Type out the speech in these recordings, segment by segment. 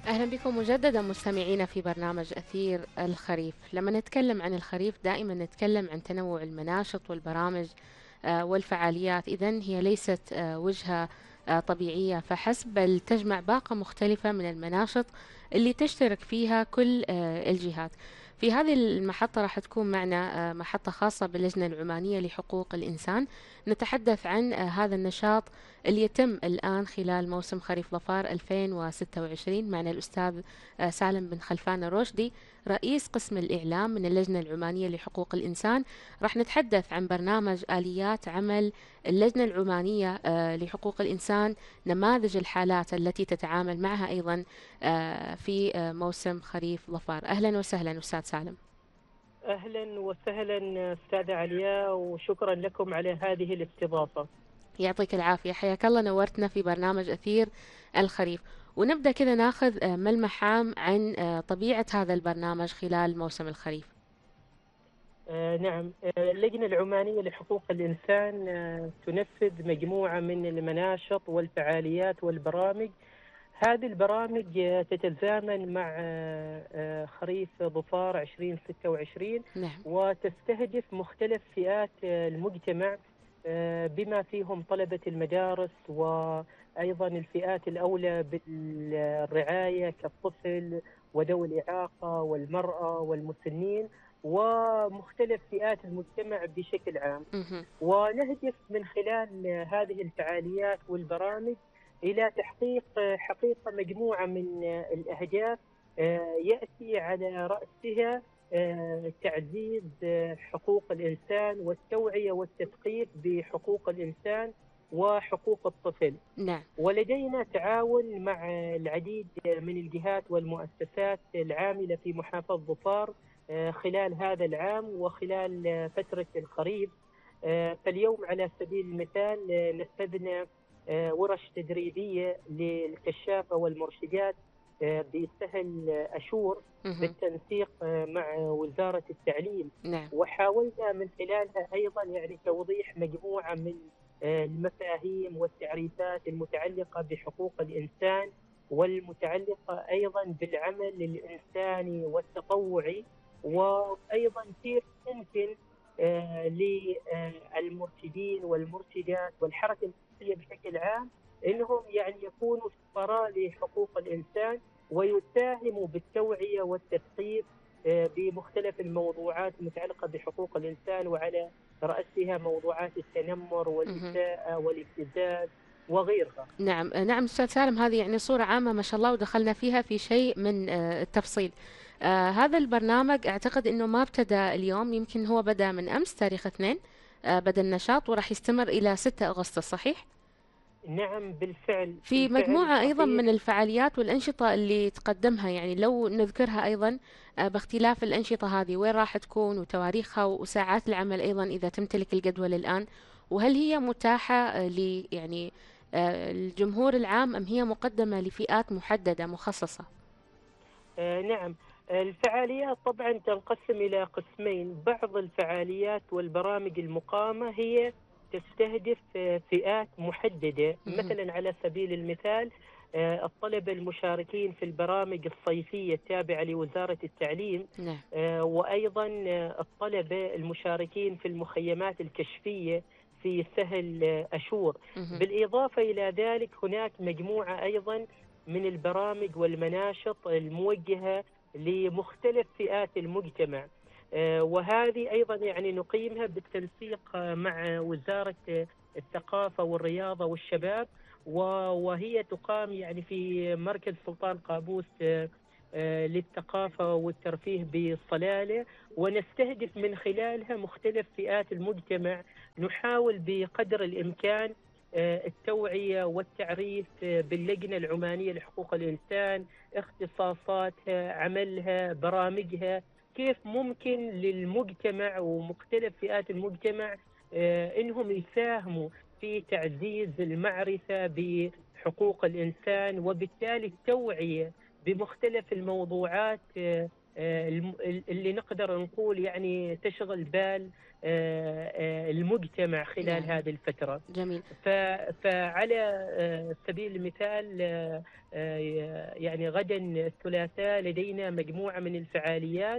أهلا بكم مجددا مستمعينا في برنامج أثير الخريف. لما نتكلم عن الخريف دائما نتكلم عن تنوع المناشط والبرامج والفعاليات. إذن هي ليست وجهة طبيعية فحسب، بل تجمع باقة مختلفة من المناشط اللي تشترك فيها كل الجهات. في هذه المحطة راح تكون معنا محطة خاصة باللجنة العمانية لحقوق الإنسان. نتحدث عن هذا النشاط اللي يتم الآن خلال موسم خريف ظفار 2026. معنا الأستاذ سالم بن خلفان الرشدي، رئيس قسم الإعلام من اللجنة العمانية لحقوق الإنسان. راح نتحدث عن برنامج آليات عمل اللجنة العمانية لحقوق الإنسان، نماذج الحالات التي تتعامل معها أيضا في موسم خريف ظفار. أهلا وسهلا أستاذ سالم. أهلا وسهلا أستاذة علياء، وشكرا لكم على هذه الاستضافة. يعطيك العافية، حياك الله، نورتنا في برنامج أثير الخريف. ونبدأ كذا ناخذ ملمح عام عن طبيعة هذا البرنامج خلال موسم الخريف. نعم. اللجنة العمانية لحقوق الإنسان تنفذ مجموعة من المناشط والفعاليات والبرامج. هذه البرامج تتزامن مع خريف ظفار 2026، نعم. وتستهدف مختلف فئات المجتمع، بما فيهم طلبة المدارس وأيضا الفئات الأولى بالرعاية كالطفل وذوي الإعاقة والمرأة والمسنين ومختلف فئات المجتمع بشكل عام. مهم. ونهدف من خلال هذه الفعاليات والبرامج إلى تحقيق حقيقة مجموعة من الأهداف، يأتي على رأسها تعزيز حقوق الإنسان والتوعية والتثقيف بحقوق الإنسان وحقوق الطفل. نعم. ولدينا تعاون مع العديد من الجهات والمؤسسات العاملة في محافظة ظفار خلال هذا العام وخلال فترة الخريف. فاليوم على سبيل المثال نفذنا ورش تدريبية للكشافة والمرشدات بسهل أشور مهم. بالتنسيق مع وزارة التعليم. نعم. وحاولنا من خلالها أيضا يعني توضيح مجموعة من المفاهيم والتعريفات المتعلقة بحقوق الإنسان والمتعلقة أيضا بالعمل الإنساني والتطوعي، وأيضا كيف يمكن للمرشدين والمرشدات والحركة النسائية بشكل عام أنهم يعني يكونوا سفراء لحقوق الإنسان ويساهموا بالتوعية والتثقيف بمختلف الموضوعات المتعلقة بحقوق الإنسان، وعلى رأسها موضوعات التنمر مهم. والإساءة والابتزاز وغيرها. نعم. نعم أستاذ سالم، هذه يعني صورة عامة ما شاء الله، ودخلنا فيها في شيء من التفصيل. هذا البرنامج أعتقد أنه ما ابتدأ اليوم، يمكن هو بدأ من أمس تاريخ 2. بدأ النشاط وراح يستمر إلى 6 أغسطس، صحيح؟ نعم، بالفعل في بالفعل مجموعة أيضا من صحيح. الفعاليات والأنشطة اللي تقدمها، يعني لو نذكرها أيضا باختلاف الأنشطة هذه، وين راح تكون وتواريخها وساعات العمل أيضا إذا تمتلك الجدول الآن، وهل هي متاحة يعني الجمهور العام، أم هي مقدمة لفئات محددة مخصصة؟ نعم. الفعاليات طبعا تنقسم إلى قسمين. بعض الفعاليات والبرامج المقامة هي تستهدف فئات محددة، مهم. مثلا على سبيل المثال الطلبة المشاركين في البرامج الصيفية التابعة لوزارة التعليم، نعم. وأيضا الطلبة المشاركين في المخيمات الكشفية في سهل أشور. مهم. بالإضافة إلى ذلك هناك مجموعة أيضا من البرامج والمناشط الموجهة لمختلف فئات المجتمع، وهذه أيضا يعني نقيمها بالتنسيق مع وزارة الثقافة والرياضة والشباب، وهي تقام يعني في مركز سلطان قابوس للثقافة والترفيه بالصلالة. ونستهدف من خلالها مختلف فئات المجتمع، نحاول بقدر الإمكان التوعية والتعريف باللجنة العمانية لحقوق الإنسان، اختصاصاتها، عملها، برامجها، كيف ممكن للمجتمع ومختلف فئات المجتمع إنهم يساهموا في تعزيز المعرفة بحقوق الإنسان، وبالتالي التوعية بمختلف الموضوعات اللي نقدر نقول يعني تشغل بال المجتمع خلال نعم. هذه الفترة. جميل. فعلى سبيل المثال يعني غدا الثلاثاء لدينا مجموعة من الفعاليات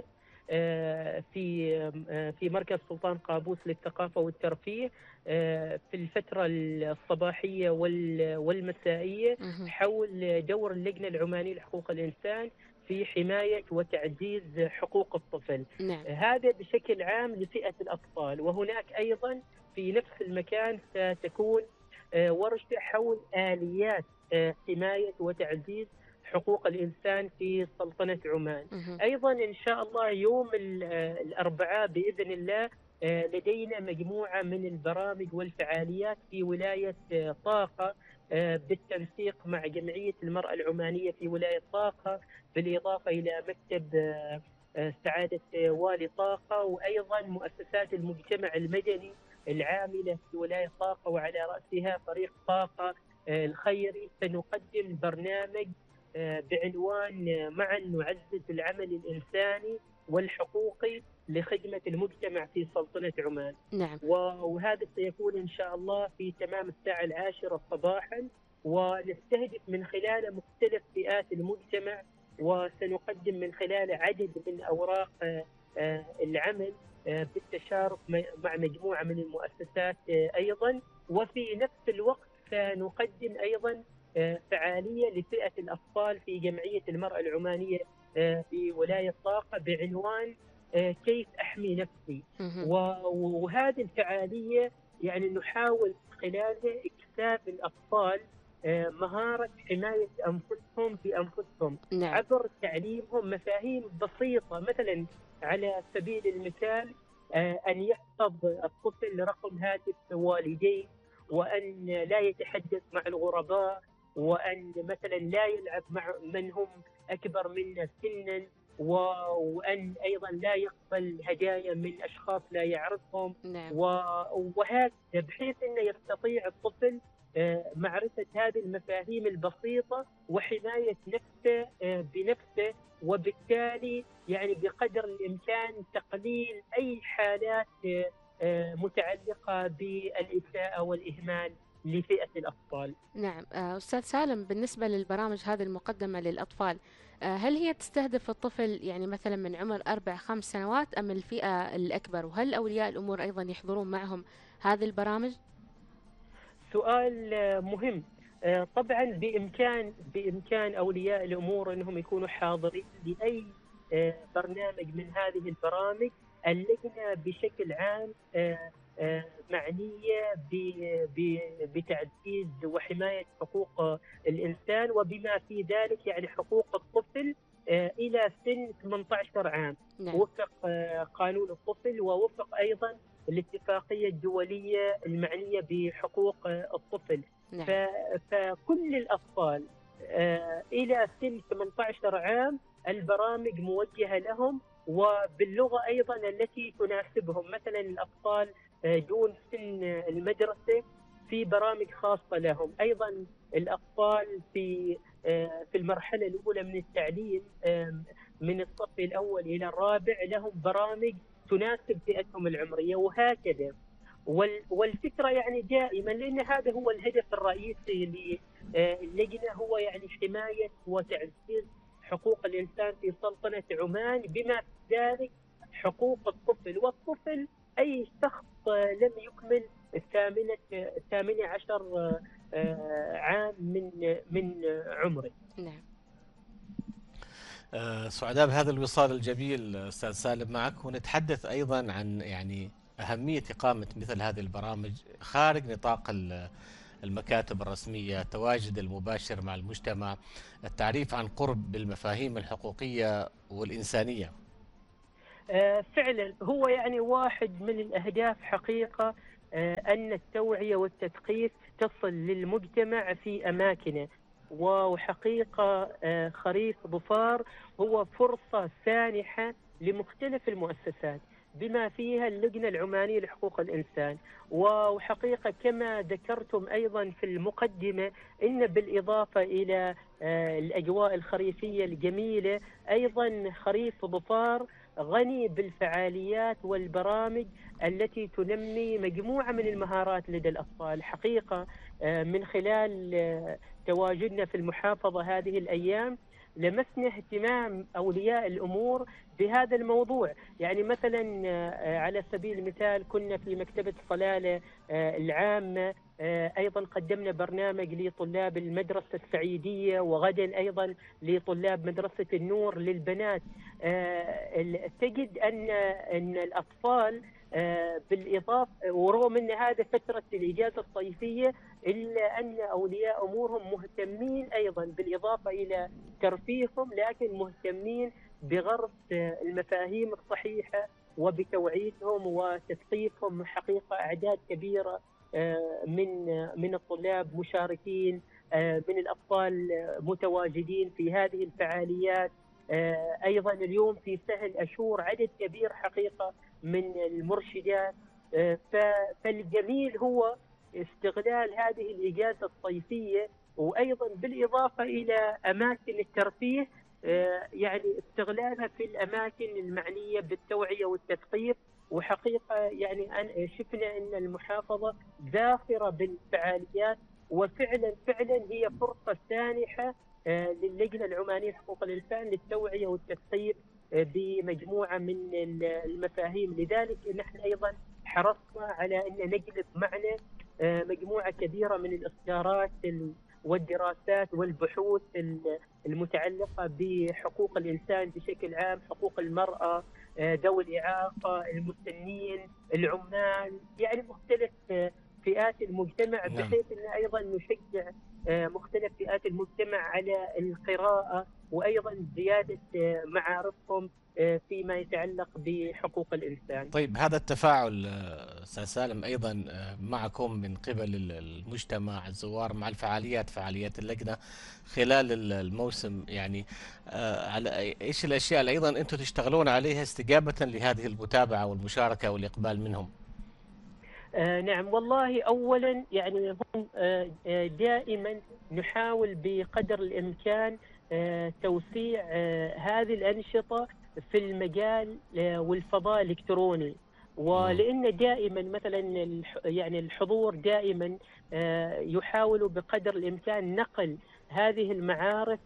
في مركز سلطان قابوس للثقافة والترفيه في الفترة الصباحية والمسائية حول دور اللجنة العمانية لحقوق الإنسان في حماية وتعزيز حقوق الطفل. نعم. هذا بشكل عام لفئة الأطفال. وهناك أيضا في نفس المكان ستكون ورشة حول آليات حماية وتعزيز حقوق الإنسان في سلطنة عمان. أيضا إن شاء الله يوم الأربعاء بإذن الله لدينا مجموعة من البرامج والفعاليات في ولاية طاقة بالتنسيق مع جمعية المرأة العمانية في ولاية طاقة، بالإضافة إلى مكتب سعادة والي طاقة، وأيضا مؤسسات المجتمع المدني العاملة في ولاية طاقة وعلى رأسها فريق طاقة الخيري. سنقدم برنامج بعنوان معا نعزز العمل الإنساني والحقوقي لخدمة المجتمع في سلطنة عمان. نعم. وهذا سيكون إن شاء الله في تمام الساعة 10 صباحا، ونستهدف من خلاله مختلف فئات المجتمع، وسنقدم من خلاله عدد من أوراق العمل بالتشارك مع مجموعة من المؤسسات أيضا. وفي نفس الوقت سنقدم أيضا فعالية لفئة الأطفال في جمعية المرأة العمانية في ولاية طاقة بعنوان كيف أحمي نفسي. وهذه الفعالية يعني نحاول خلالها إكساب الأطفال مهارة حماية أنفسهم بأنفسهم. نعم. عبر تعليمهم مفاهيم بسيطة، مثلا على سبيل المثال أن يحفظ الطفل رقم هاتف والديه، وأن لا يتحدث مع الغرباء، وأن مثلا لا يلعب مع من هم أكبر منه سنا، وأن أيضا لا يقبل هدايا من أشخاص لا يعرفهم. نعم. وهكذا بحيث أنه يستطيع الطفل معرفة هذه المفاهيم البسيطة وحماية نفسه بنفسه، وبالتالي يعني بقدر الإمكان تقليل أي حالات متعلقة بالإساءة والإهمال لفئة الأطفال. نعم. أستاذ سالم، بالنسبة للبرامج هذه المقدمة للأطفال، هل هي تستهدف الطفل يعني مثلا من عمر 4-5 سنوات أم الفئة الأكبر؟ وهل أولياء الأمور أيضا يحضرون معهم هذه البرامج؟ سؤال مهم. طبعا بإمكان أولياء الأمور أنهم يكونوا حاضرين لأي برنامج من هذه البرامج. اللجنة بشكل عام معنية بتعزيز وحماية حقوق الإنسان، وبما في ذلك يعني حقوق الطفل إلى سن 18 عام. نعم. وفق قانون الطفل، ووفق أيضا الاتفاقية الدولية المعنية بحقوق الطفل. نعم. فكل الأطفال إلى سن 18 عام البرامج موجهة لهم، وباللغة أيضا التي تناسبهم. مثلا الأطفال دون سن المدرسة في برامج خاصة لهم. أيضا الأطفال في المرحلة الأولى من التعليم من الصف الأول إلى الرابع لهم برامج تناسب فئتهم العمرية، وهكذا. والفكرة يعني دائما، لأن هذا هو الهدف الرئيسي للجنة، هو يعني حماية وتعزيز حقوق الإنسان في سلطنة عمان، بما في ذلك حقوق الطفل. والطفل أي شخص لم يكمل 18 عام من عمره. نعم. سعداء بهذا الوصال الجميل أستاذ سالم معك، ونتحدث أيضا عن يعني أهمية إقامة مثل هذه البرامج خارج نطاق المكاتب الرسمية، التواجد المباشر مع المجتمع، التعريف عن قرب بالمفاهيم الحقوقية والإنسانية. فعلا هو يعني واحد من الأهداف حقيقة أن التوعية والتثقيف تصل للمجتمع في أماكنه. وحقيقة خريف ظفار هو فرصة سانحة لمختلف المؤسسات، بما فيها اللجنة العمانية لحقوق الإنسان. وحقيقة كما ذكرتم أيضا في المقدمة، إن بالإضافة إلى الأجواء الخريفية الجميلة، أيضا خريف ظفار غني بالفعاليات والبرامج التي تنمي مجموعة من المهارات لدى الأطفال. حقيقة من خلال تواجدنا في المحافظة هذه الأيام لمسنا اهتمام أولياء الأمور بهذا الموضوع. يعني مثلا على سبيل المثال كنا في مكتبة صلالة العامة، أيضا قدمنا برنامج لطلاب المدرسة السعيدية، وغدا أيضا لطلاب مدرسة النور للبنات. تجد أن الأطفال بالإضافة، ورغم أن هذا فترة الإجازة الصيفية، إلا أن أولياء أمورهم مهتمين أيضا بالإضافة إلى ترفيههم، لكن مهتمين بغرس المفاهيم الصحيحة وبتوعيتهم وتثقيفهم. حقيقة أعداد كبيرة من الطلاب مشاركين، من الأطفال متواجدين في هذه الفعاليات. أيضا اليوم في سهل أشور عدد كبير حقيقة من المرشدات. فالجميل هو استغلال هذه الإجازة الصيفية، وأيضا بالإضافة إلى أماكن الترفيه، يعني استغلالها في الأماكن المعنية بالتوعية والتثقيف. وحقيقة يعني شفنا أن المحافظة زاخرة بالفعاليات، وفعلا هي فرصة سانحة للجنة العمانية لحقوق الإنسان للتوعية والتثقيف بمجموعة من المفاهيم. لذلك نحن أيضا حرصنا على أن نجلب معنا مجموعة كبيرة من الإصدارات والدراسات والبحوث المتعلقة بحقوق الإنسان بشكل عام، حقوق المرأة، ذوي الإعاقة، المسنين، العمال، يعني مختلف فئات المجتمع، بحيث أن أيضا نشجع مختلف فئات المجتمع على القراءة، وأيضا زيادة معارفهم فيما يتعلق بحقوق الإنسان. طيب، هذا التفاعل أستاذ سالم أيضا معكم من قبل المجتمع الزوار مع فعاليات اللجنة خلال الموسم، يعني على إيش الأشياء اللي أيضا أنتم تشتغلون عليها استجابة لهذه المتابعة والمشاركة والإقبال منهم؟ نعم، والله أولا يعني هم دائما نحاول بقدر الإمكان توسيع هذه الأنشطة في المجال والفضاء الإلكتروني. ولأن دائما مثلا يعني الحضور دائما يحاول بقدر الإمكان نقل هذه المعارف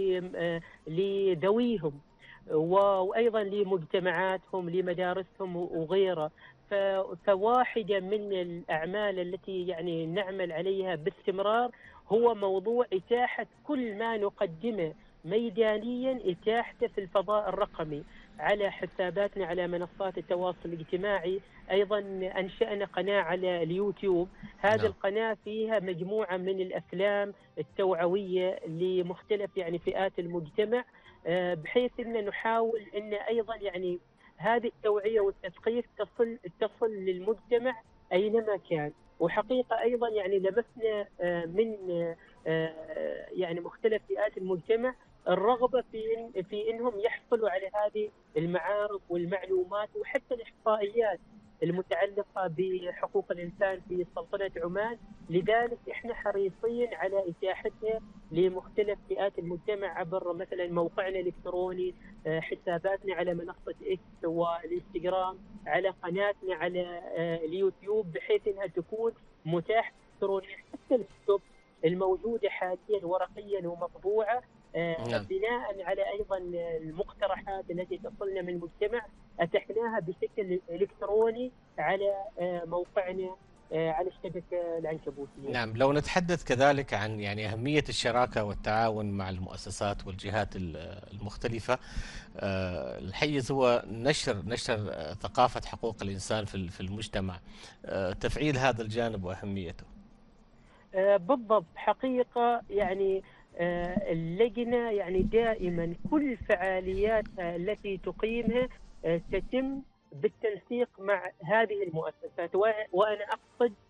لذويهم، وأيضا لمجتمعاتهم، لمدارسهم وغيرها. فواحدة من الأعمال التي يعني نعمل عليها باستمرار هو موضوع إتاحة كل ما نقدمه ميدانيا، إتاحته في الفضاء الرقمي على حساباتنا على منصات التواصل الاجتماعي. أيضا أنشأنا قناة على اليوتيوب. هذه القناة فيها مجموعة من الأفلام التوعوية لمختلف يعني فئات المجتمع، بحيث أن نحاول أن أيضا يعني هذه التوعية والتثقيف تصل للمجتمع أينما كان. وحقيقة أيضا يعني لمسنا من يعني مختلف فئات المجتمع الرغبة في أنهم يحصلوا على هذه المعارف والمعلومات وحتى الإحصائيات المتعلقة بحقوق الإنسان في سلطنة عمان. لذلك إحنا حريصين على إتاحتها لمختلف فئات المجتمع عبر مثلا موقعنا الإلكتروني، حساباتنا على منصة إكس والإنستغرام، على قناتنا على اليوتيوب، بحيث أنها تكون متاحة إلكترونيا. حتى الكتب الموجودة حاليا ورقيا ومطبوعة، بناء على أيضا المقترحات التي تصلنا من المجتمع أتحناها بشكل إلكتروني على موقعنا على الشبكة العنكبوتية. نعم، لو نتحدث كذلك عن يعني أهمية الشراكة والتعاون مع المؤسسات والجهات المختلفة، الحيز هو نشر ثقافة حقوق الإنسان في المجتمع، تفعيل هذا الجانب وأهميته. بالضبط. حقيقة يعني اللجنة يعني دائما كل فعالياتها التي تقيمها تتم بالتنسيق مع هذه المؤسسات، وأنا أقصد